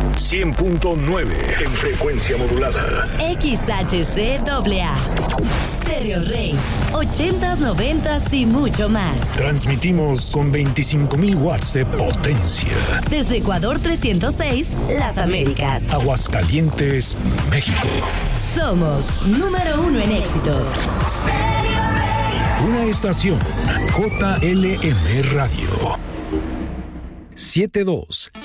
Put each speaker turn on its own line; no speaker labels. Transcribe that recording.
100.9 en frecuencia modulada.
XHCAA. Stereo Rey. 80s, 90s y mucho más.
Transmitimos con 25,000 watts de potencia.
Desde Ecuador 306, Las Américas.
Aguascalientes, México.
Somos número 1 en éxitos.
Una estación JLM Radio. 72